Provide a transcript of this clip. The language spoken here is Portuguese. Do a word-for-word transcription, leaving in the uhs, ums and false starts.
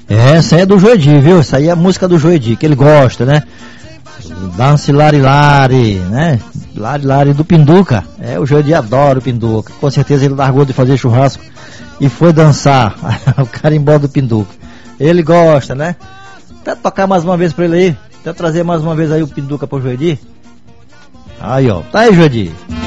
É, essa aí é do Joedi, viu? Essa aí é a música do Joedi, que ele gosta, né? Dance Lari Lari, né? Lari Lari do Pinduca. É, o Joedi adora o Pinduca. Com certeza ele largou de fazer churrasco e foi dançar o carimbó do Pinduca. Ele gosta, né? Até tocar mais uma vez pra ele aí. Até trazer mais uma vez aí o Pinduca pro Joedi. Aí, ó. Tá aí, Joedi.